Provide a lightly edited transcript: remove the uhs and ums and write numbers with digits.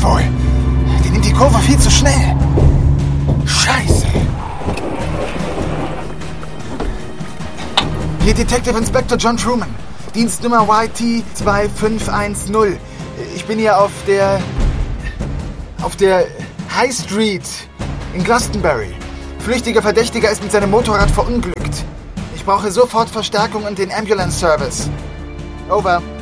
jetzt wohl? Die nimmt die Kurve viel zu schnell. Scheiße. Hier Detective Inspector John Truman. Dienstnummer YT2510. Ich bin hier auf der High Street in Glastonbury. Flüchtiger Verdächtiger ist mit seinem Motorrad verunglückt. Ich brauche sofort Verstärkung und den Ambulance Service. Over.